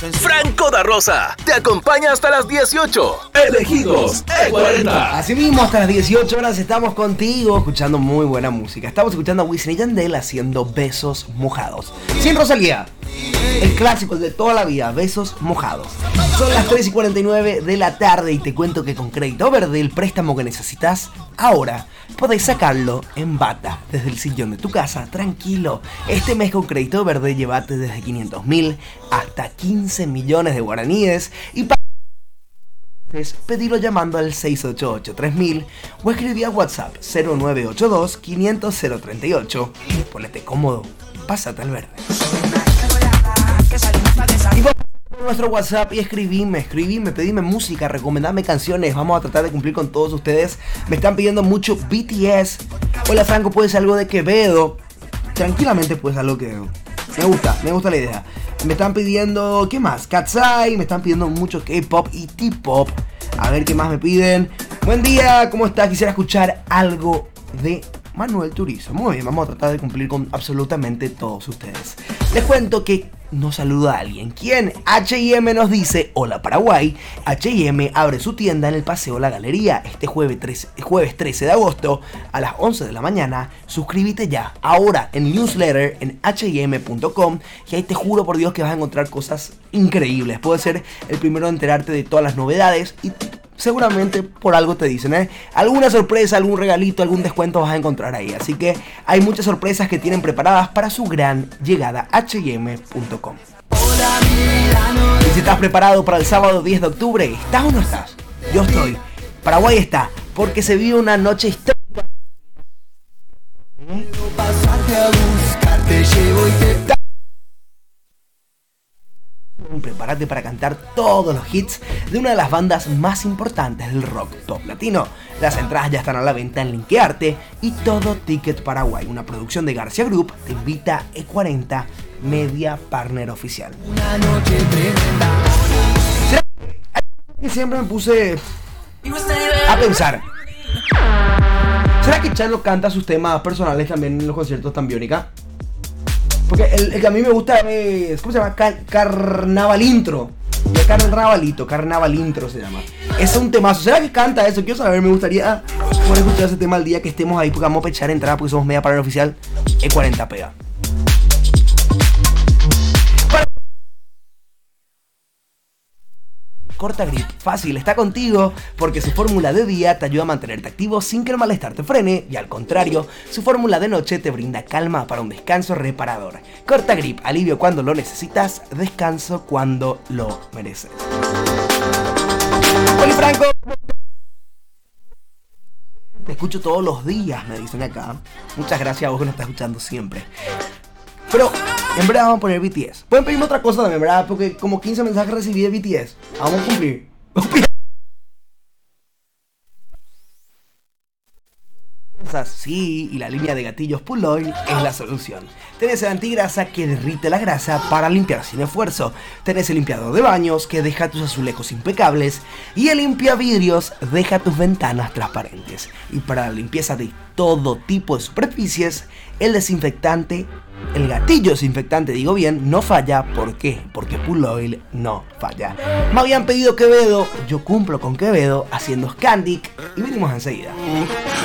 Franco da Rosa te acompaña hasta las 18. Elegidos E40. Así mismo, hasta las 18 horas estamos contigo escuchando muy buena música. Estamos escuchando a Wisin y Yandel haciendo Besos Mojados. Sin Rosalía, el clásico de toda la vida, Besos Mojados. Son las 3:49 de la tarde y te cuento que con Crédito Verde el préstamo que necesitas ahora podés sacarlo en bata desde el sillón de tu casa, tranquilo. Este mes con Crédito Verde llévate desde 500.000 hasta 15 millones de guaraníes y pedilo llamando al 688-3000 o escribí a WhatsApp 0982-500-038. Ponete cómodo, pásate al verde. Y vamos a nuestro WhatsApp y escribime, pedime música, recomendame canciones. Vamos a tratar de cumplir con todos ustedes. Me están pidiendo mucho BTS. Hola Franco, ¿puedes algo de Quevedo? Tranquilamente puedes algo de Quevedo. Me gusta la idea. Me están pidiendo, ¿qué más? Katsai, me están pidiendo mucho K-pop y T-pop. A ver qué más me piden. Buen día, ¿cómo estás? Quisiera escuchar algo de Manuel Turizo. Muy bien, vamos a tratar de cumplir con absolutamente todos ustedes. Les cuento que nos saluda alguien. ¿Quién? H&M nos dice: hola Paraguay. H&M abre su tienda en el Paseo La Galería este jueves 13 de agosto a las 11 de la mañana. Suscríbete ya, ahora en newsletter en hm.com, y ahí te juro por Dios que vas a encontrar cosas increíbles. Puedes ser el primero en enterarte de todas las novedades y seguramente por algo te dicen, alguna sorpresa, algún regalito, algún descuento vas a encontrar ahí. Así que hay muchas sorpresas que tienen preparadas para su gran llegada. hm.com. Y si estás preparado para el sábado 10 de octubre, ¿estás o no estás? Yo estoy. Paraguay está, porque se vive una noche histórica. Prepárate para cantar todos los hits de una de las bandas más importantes del rock pop latino. Las entradas ya están a la venta en Linkearte y Todo Ticket Paraguay, una producción de García Group, te invita E40 Media Partner Oficial. Una noche tremenda. Y siempre me puse a pensar, ¿será que Chalo canta sus temas personales también en los conciertos tan Biónica? Porque el que a mí me gusta es, ¿cómo se llama? Carnaval Intro. Carnaval Intro se llama. Es un temazo. ¿Será que canta eso? Quiero saber, me gustaría poder escuchar ese tema el día que estemos ahí, porque vamos a pechar entrada porque somos media partner oficial. E40 pega. Corta Grip, fácil, está contigo porque su fórmula de día te ayuda a mantenerte activo sin que el malestar te frene, y al contrario, su fórmula de noche te brinda calma para un descanso reparador. Corta Grip, alivio cuando lo necesitas, descanso cuando lo mereces. Hola Franco, te escucho todos los días, me dicen acá. Muchas gracias a vos que nos estás escuchando siempre. Pero en verdad vamos a poner BTS. Pueden pedirme otra cosa también, ¿verdad? Porque como 15 mensajes recibí de BTS. Vamos a cumplir. Sí, y la línea de gatillos Pull Oil es la solución. Tenés el antigrasa que derrite la grasa para limpiar sin esfuerzo. Tenés el limpiador de baños que deja tus azulejos impecables. Y el limpiavidrios deja tus ventanas transparentes. Y para la limpieza de todo tipo de superficies, el desinfectante, el gatillo desinfectante, digo bien, no falla. ¿Por qué? Porque Pull Oil no falla. Me habían pedido Quevedo, yo cumplo con Quevedo haciendo Scandic y venimos enseguida.